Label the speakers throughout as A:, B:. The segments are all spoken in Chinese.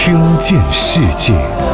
A: 听见世界。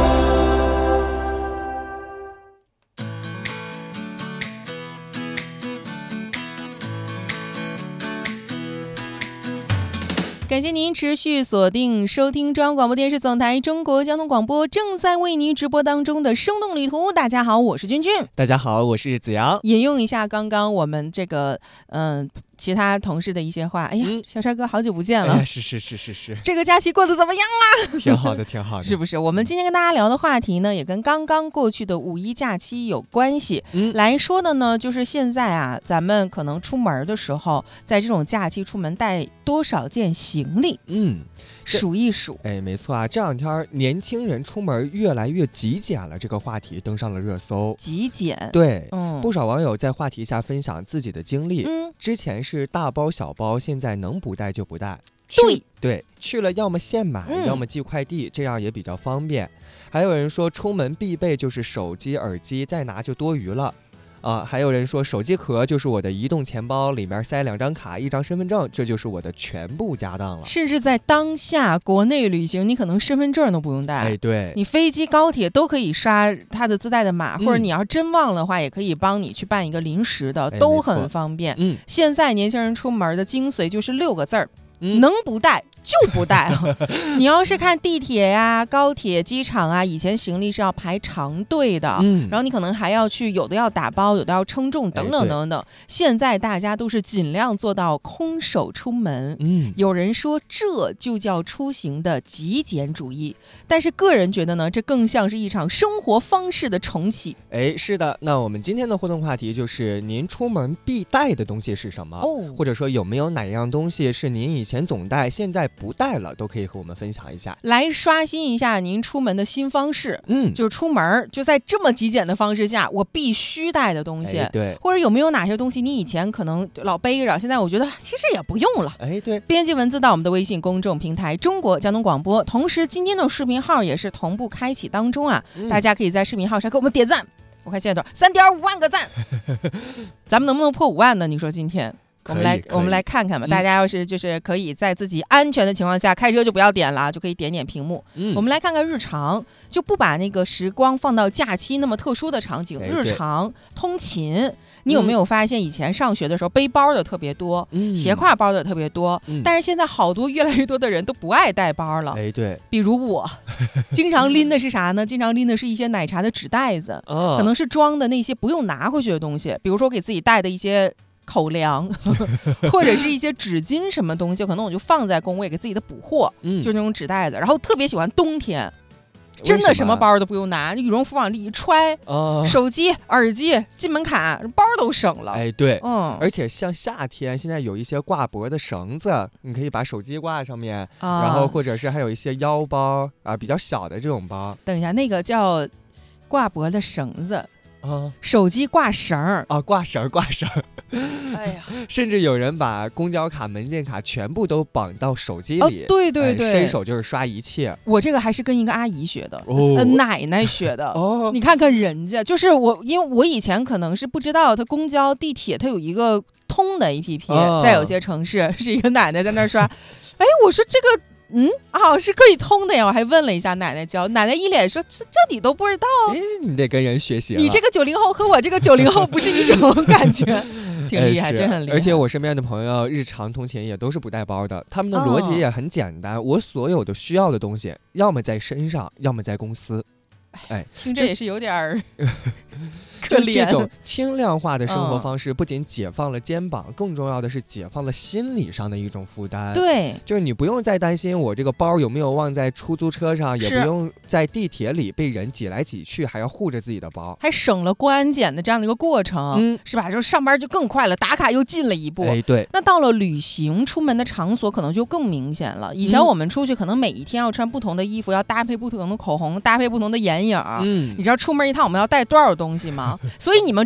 B: 感谢您持续锁定收听中央广播电视总台中国交通广播正在为您直播当中的生动旅途。大家好，我是君君。
C: 大家好，我是子阳。
B: 引用一下刚刚我们这个其他同事的一些话。哎呀，小帅哥好久不见了。
C: 是，
B: 这个假期过得怎么样啦？
C: 挺好的，挺好的，
B: 是不是？我们今天跟大家聊的话题呢，也跟刚刚过去的五一假期有关系。来说的呢，就是现在啊，咱们可能出门的时候，在这种假期出门带多少件行李？数一数。
C: 没错啊，这两天年轻人出门越来越极简了，这个话题登上了热搜。
B: 极简，
C: 对，不少网友在话题下分享自己的经历。之前是大包小包，现在能不带就不带。对，去了要么现买，要么寄快递，这样也比较方便。还有人说出门必备就是手机、耳机，再拿就多余了。还有人说手机壳就是我的移动钱包，里面塞2张卡、1张身份证，这就是我的全部家当了。
B: 甚至在当下国内旅行，你可能身份证都不用带。
C: 对，
B: 你飞机、高铁都可以刷它的自带的码，或者你要真忘了的话，也可以帮你去办一个临时的，都很方便。现在年轻人出门的精髓就是6个字儿。能不带就不带。你要是看地铁呀、高铁、机场啊，以前行李是要排长队的，然后你可能还要去，有的要打包，有的要称重，等等等等。现在大家都是尽量做到空手出门。有人说这就叫出行的极简主义，但是个人觉得呢，这更像是一场生活方式的重启。
C: 是的，那我们今天的互动话题就是您出门必带的东西是什么？或者说有没有哪样东西是您以前总带，现在不带了，都可以和我们分享一下，
B: 来刷新一下您出门的新方式。就是出门就在这么极简的方式下，我必须带的东西。
C: 对，
B: 或者有没有哪些东西你以前可能老背着，现在我觉得其实也不用了。
C: 对，
B: 编辑文字到我们的微信公众平台中国交通广播，同时今天的视频号也是同步开启当中啊，大家可以在视频号上给我们点赞。我看现在多少3.5万个赞。咱们能不能破5万呢？你说今天我们来看看吧。大家要是就是可以在自己安全的情况下，开车就不要点了，就可以点点屏幕。我们来看看日常，就不把那个时光放到假期那么特殊的场景。日常通勤，你有没有发现以前上学的时候背包的特别多，斜挎包的特别多，但是现在好多越来越多的人都不爱带包了。
C: 对，
B: 比如我经常拎的是啥呢？经常拎的是一些奶茶的纸袋子，可能是装的那些不用拿回去的东西，比如说给自己带的一些口粮或者是一些纸巾什么东西，可能我就放在工位给自己的补货，就是那种纸袋子。然后特别喜欢冬天，真的什么包都不用拿，羽绒服往里一揣，手机、耳机、进门卡包都省了。
C: 对，而且像夏天现在有一些挂脖的绳子，你可以把手机挂上面，然后或者是还有一些腰包比较小的这种包。
B: 等一下，那个叫挂脖的绳子。手机挂绳儿
C: 挂绳。哎呀，甚至有人把公交卡、门禁卡全部都绑到手机里。
B: 对，
C: 伸手就是刷一切。
B: 我这个还是跟一个阿姨学的，奶奶学的。你看看人家，就是我，因为我以前可能是不知道，它公交、地铁它有一个通的 APP，在有些城市是一个奶奶在那刷。我说这个。是可以通的呀！我还问了一下奶奶教，奶奶一脸说这你都不知道。
C: 你得跟人学习了。
B: 你这个90后和我这个90后不是一种感觉。挺厉害，真很厉害。
C: 而且我身边的朋友日常通勤也都是不带包的，他们的逻辑也很简单，我所有的需要的东西要么在身上，要么在公司。
B: 听着也是有点
C: 就这种轻量化的生活方式，不仅解放了肩膀，更重要的是解放了心理上的一种负担。
B: 对，
C: 就是你不用再担心我这个包有没有忘在出租车上，也不用在地铁里被人挤来挤去，还要护着自己的包，
B: 还省了过安检的这样的一个过程，是吧？就上班就更快了，打卡又近了一步。
C: 对。
B: 那到了旅行出门的场所，可能就更明显了。以前我们出去，可能每一天要穿不同的衣服，要搭配不同的口红，搭配不同的眼影。你知道出门一趟我们要带多少东西吗？所以你们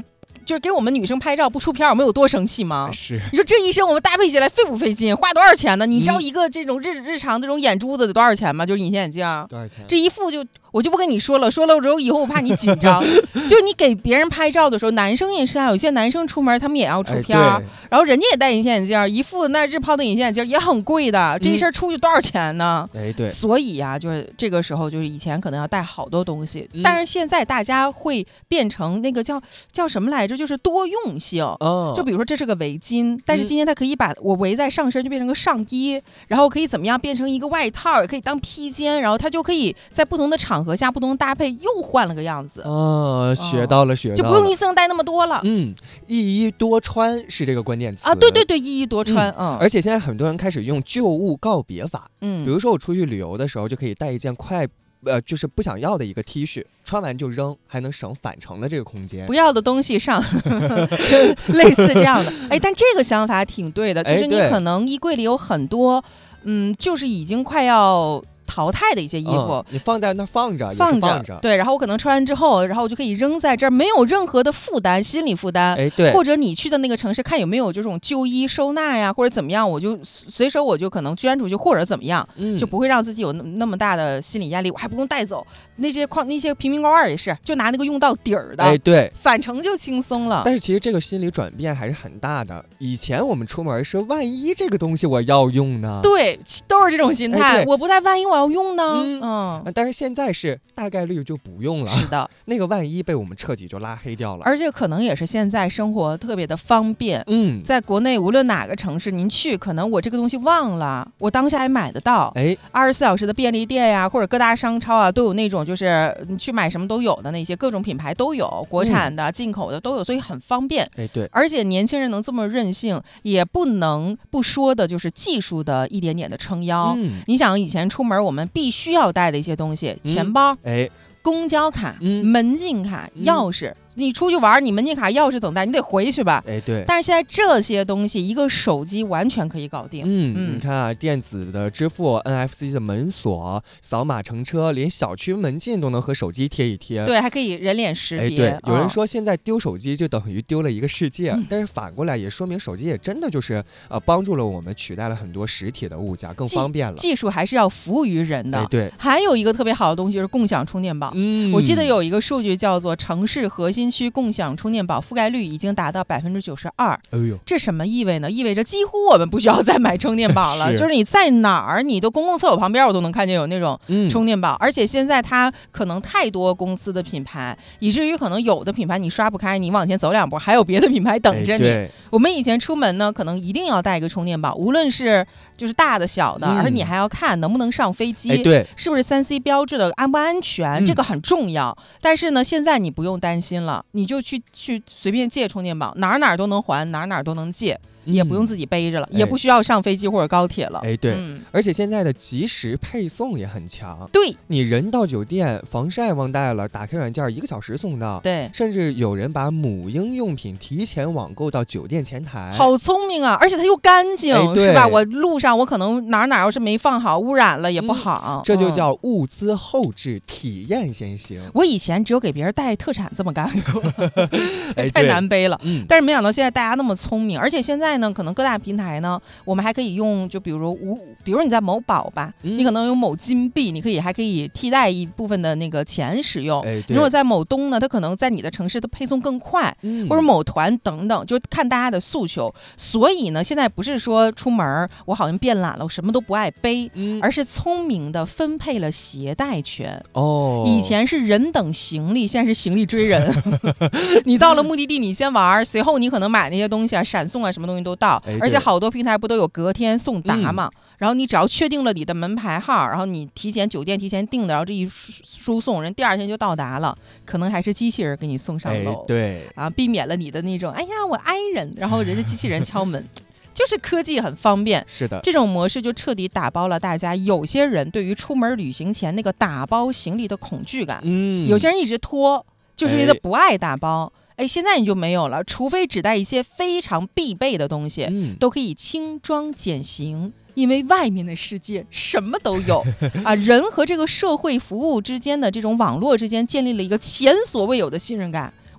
B: 就是给我们女生拍照不出片，我们有多生气吗？
C: 是，
B: 你说这一身我们搭配起来费不费劲，花多少钱呢？你知道一个这种日常这种眼珠子得多少钱吗？就是隐形眼镜
C: 多少钱？
B: 这一副就我就不跟你说了之后以后我怕你紧张。就你给别人拍照的时候，男生也是啊，有些男生出门他们也要出片，然后人家也戴隐形眼镜，一副那日抛的隐形眼镜也很贵的，这一身出去多少钱呢？
C: 对，
B: 所以呀，就是这个时候就是以前可能要带好多东西，但是现在大家会变成那个叫什么来着？就是多用性。就比如说这是个围巾，但是今天它可以把我围在上身就变成个上衣，然后可以怎么样变成一个外套，也可以当披肩，然后它就可以在不同的场合下不同搭配又换了个样子。
C: 学到了，
B: 就不用一次性带那么多了。
C: 一衣多穿是这个关键词
B: 啊，对，一衣多穿。
C: 而且现在很多人开始用旧物告别法。比如说我出去旅游的时候，就可以带一件就是不想要的一个 T 恤，穿完就扔，还能省返程的这个空间。
B: 不要的东西上，类似这样的。但这个想法挺对的。其实你可能衣柜里有很多，就是已经快要淘汰的一些衣服，
C: 你放在那放着，
B: 对，然后我可能穿完之后，然后我就可以扔在这儿，没有任何的负担，心理负担。
C: 对，
B: 或者你去的那个城市看有没有这种旧衣收纳呀，或者怎么样，我就随手我就可能捐出去，或者怎么样，就不会让自己有那么大的心理压力，我还不用带走。那些瓶瓶罐罐也是，就拿那个用到底儿的，
C: 对，
B: 返程就轻松了。
C: 但是其实这个心理转变还是很大的。以前我们出门是万一这个东西我要用呢？
B: 对，都是这种心态。我不带，万一我要用呢？
C: 但是现在是大概率就不用了。
B: 是的，
C: 那个万一被我们彻底就拉黑掉了。
B: 而且可能也是现在生活特别的方便。在国内无论哪个城市您去，可能我这个东西忘了，我当下还买得到。24小时的便利店呀，或者各大商超啊，都有那种就是你去买什么都有的那些各种品牌都有，国产的、进口的都有，所以很方便。
C: 对。
B: 而且年轻人能这么任性，也不能不说的就是技术的一点点的撑腰。你想以前出门我们必须要带的一些东西，钱包，公交卡、门禁卡、钥匙。你出去玩，你门禁卡钥匙怎么带？你得回去吧。
C: 对。
B: 但是现在这些东西，一个手机完全可以搞定。
C: 你看啊，电子的支付、NFC 的门锁、扫码乘车，连小区门禁都能和手机贴一贴。
B: 对，还可以人脸识别。
C: 对，有人说现在丢手机就等于丢了一个世界，但是反过来也说明手机也真的就是帮助了我们，取代了很多实体的物件，更方便了。
B: 技术还是要服务于人的。
C: 对。
B: 还有一个特别好的东西就是共享充电宝。我记得有一个数据叫做城市核心区共享充电宝覆盖率已经达到92%。这什么意味呢？意味着几乎我们不需要再买充电宝了。就是你在哪儿，你的公共厕所旁边我都能看见有那种充电宝。而且现在它可能太多公司的品牌，以至于可能有的品牌你刷不开，你往前走2步还有别的品牌等着你。我们以前出门呢，可能一定要带一个充电宝，无论是就是大的小的，而你还要看能不能上飞机，是不是3C 标志的，安不安全，这个很重要。但是呢，现在你不用担心了，你就去随便借充电宝，哪儿都能还，哪儿都能借，也不用自己背着了，也不需要上飞机或者高铁了。
C: 对。而且现在的即时配送也很强。
B: 对，
C: 你人到酒店，防晒忘带了，打开软件1个小时送到。
B: 对，
C: 甚至有人把母婴用品提前网购到酒店前台。
B: 好聪明啊！而且它又干净，是吧？我路上我可能哪儿要是没放好，污染了也不好。
C: 这就叫物资后置，体验先行。
B: 我以前只有给别人带特产这么干过，太难背了。但是没想到现在大家那么聪明，而且现在呢，可能各大平台呢，我们还可以用，就比如你在某宝吧，你可能有某金币，你还可以替代一部分的那个钱使用。如果在某东呢，它可能在你的城市的配送更快，或者某团等等，就看大家的诉求。所以呢，现在不是说出门我好像变懒了，我什么都不爱背，而是聪明的分配了携带权。以前是人等行李，现在是行李追人。你到了目的地，你先玩，随后你可能买那些东西啊，闪送啊，什么东西都到。而且好多平台不都有隔天送达嘛？然后你只要确定了你的门牌号，然后你酒店提前订的，然后这一输送，人第2天就到达了，可能还是机器人给你送上楼。
C: 对啊，
B: 避免了你的那种哎呀我挨人，然后人家机器人敲门。就是科技很方便。
C: 是的，
B: 这种模式就彻底打包了大家有些人对于出门旅行前那个打包行李的恐惧感。有些人一直拖，就是因为他不爱打包。现在你就没有了，除非只带一些非常必备的东西，都可以轻装简行。因为外面的世界什么都有啊，人和这个社会服务之间的这种网络之间建立了一个前所未有的信任感。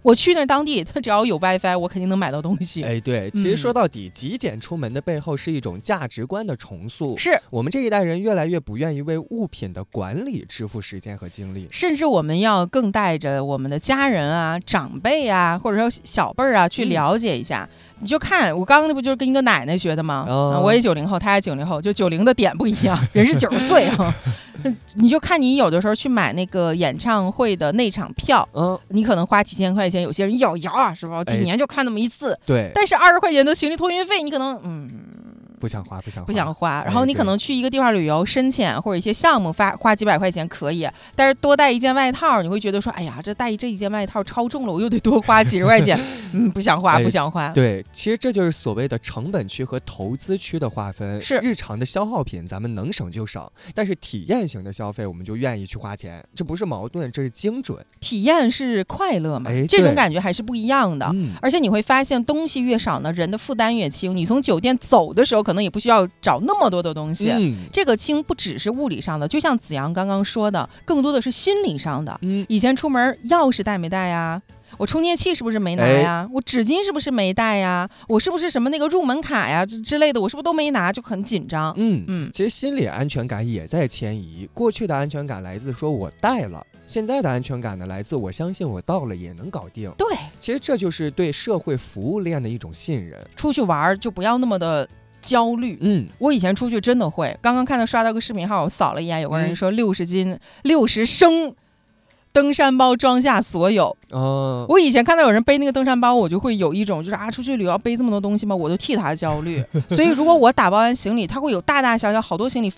B: 我去那当地，他只要有 WiFi， 我肯定能买到东西。
C: 哎，对，其实说到底，极简出门的背后是一种价值观的重塑。
B: 是
C: 我们这一代人越来越不愿意为物品的管理支付时间和精力，
B: 甚至我们要更带着我们的家人啊、长辈啊，或者说小辈儿啊去了解一下。你就看我刚刚那不就是跟一个奶奶学的吗？我也90后，她也90后，就90的点不一样，人是90岁啊。你就看你有的时候去买那个演唱会的内场票，你可能花几千块钱，有些人咬牙啊，是吧？几年就看那么一次，
C: 对。
B: 但是20块钱的行李托运费，你可能
C: 不想花，
B: 然后你可能去一个地方旅游深浅或者一些项目花几百块钱可以，但是多带一件外套，你会觉得说，哎呀，这一件外套超重了，我又得多花几十块钱，不想花。
C: 对，其实这就是所谓的成本区和投资区的划分。
B: 是
C: 日常的消耗品咱们能省就省，但是体验型的消费我们就愿意去花钱，这不是矛盾，这是精准。
B: 体验是快乐嘛，这种感觉还是不一样的。而且你会发现东西越少呢，人的负担越轻。你从酒店走的时候可能也不需要找那么多的东西，这个轻不只是物理上的，就像子阳刚刚说的，更多的是心理上的。以前出门钥匙带没带呀？我充电器是不是没拿呀？我纸巾是不是没带呀？我是不是什么那个入门卡呀之类的，我是不是都没拿，就很紧张。
C: 其实心理安全感也在迁移。过去的安全感来自说我带了，现在的安全感呢来自我相信我到了也能搞定。
B: 对，
C: 其实这就是对社会服务链的一种信任。
B: 出去玩就不要那么的焦虑。我以前出去真的会，刚刚看到刷到个视频号，我扫了一眼，有个人说60升登山包装下所有。我以前看到有人背那个登山包，我就会有一种就是出去旅游要背这么多东西吗？我就替他焦虑。所以如果我打包完行李，他会有大大小小好多行李